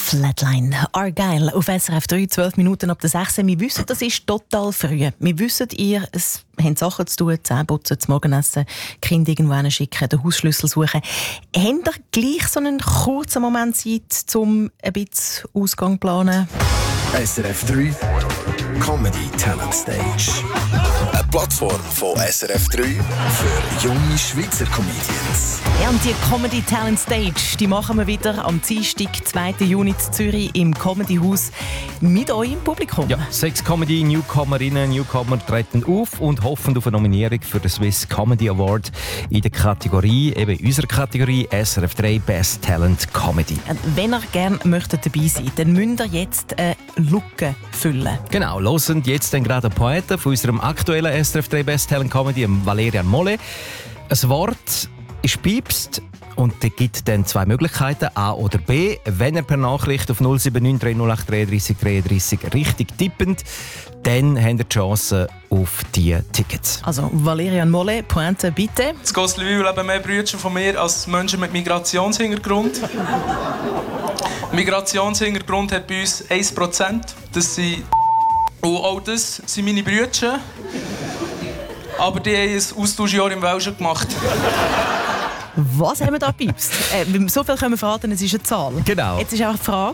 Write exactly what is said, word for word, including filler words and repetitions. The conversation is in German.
Flatline, Argyle auf S R F drei, zwölf Minuten ab der sechs. Wir wissen, das ist total früh. Wir wissen, ihr es habt Sachen zu tun, Zähne putzen, das Morgenessen, Kinder irgendwo hinschicken, den Hausschlüssel suchen. Habt ihr gleich so einen kurzen Moment Zeit, um ein bisschen Ausgang zu planen? S R F drei Comedy Talent Stage. Eine Plattform von S R F drei für junge Schweizer Comedians. Ja, und die Comedy Talent Stage, die machen wir wieder am Dienstag, zweiten Juni in Zürich im Comedy Haus mit euch im Publikum. Ja, sechs Comedy-Newcomerinnen, Newcomer treten auf und hoffen auf eine Nominierung für den Swiss Comedy Award in der Kategorie, eben in unserer Kategorie S R F drei Best Talent Comedy. Und wenn ihr gerne möchtet dabei sein, dann müsst ihr jetzt eine Lücke füllen. Genau, hören jetzt dann gerade einen Poeten von unserem aktuellen S R F drei Best Talent Comedy, Valerian Molle. Ein Wort ist piepst und der gibt dann zwei Möglichkeiten, A oder B. Wenn er per Nachricht auf null sieben neun drei null acht drei drei drei drei richtig tippend, dann habt ihr die Chance auf die Tickets. Also Valerian Molle, Pointe bitte. In Gosselwil leben mehr Brüder von mir als Menschen mit Migrationshintergrund. Migrationshintergrund hat bei uns ein Prozent. Das sind und auch das sind meine Brüder. Aber die haben ein Austauschjahr im Welschen gemacht. Was haben wir da gepiepst? Äh, so viel können wir verraten, es ist eine Zahl. Genau. Jetzt ist auch die Frage,